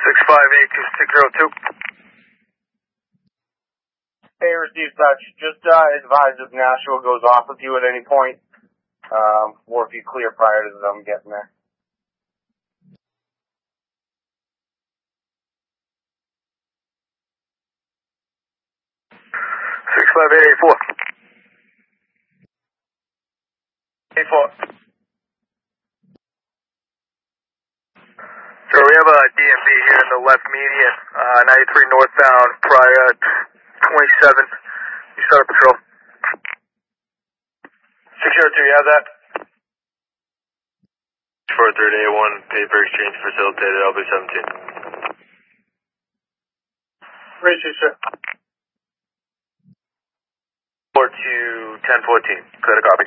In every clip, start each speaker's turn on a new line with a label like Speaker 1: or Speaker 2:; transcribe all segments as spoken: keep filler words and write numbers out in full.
Speaker 1: six five eight two six zero two.
Speaker 2: Hey, receive touch. Just uh, advise if Nashville goes off with you at any point, um, or if you clear prior to them getting there.
Speaker 1: six five eight eight four. eight four. So we have a D M V here in the left median, uh, ninety-three northbound, prior twenty-seven. You start patrol.
Speaker 2: six zero two, you have that?
Speaker 1: four three eight one, paper exchange facilitated, L B seventeen.
Speaker 2: Receive, sir.
Speaker 1: four two ten fourteen, clear to copy.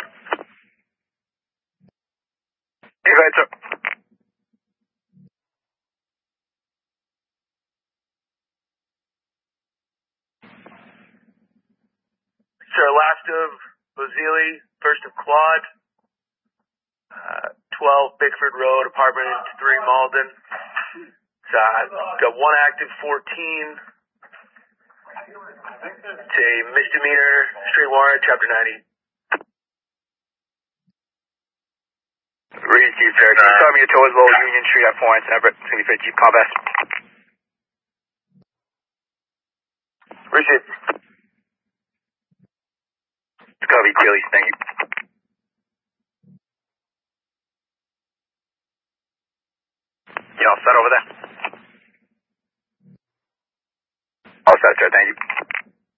Speaker 1: You guys, sir. Sir, last of Lozili, first of Claude, uh, twelve Bickford Road, apartment three Malden. It's, uh, got one active fourteen. It's a misdemeanor, street warrant, chapter ninety. Receive, sir. Can you tell me your tow as well as Union Street at Florence and Everett? It's going to be for Jeep Compass. Receive. It's going to be Keely, thank you. You all set over there? All set, sir, thank you.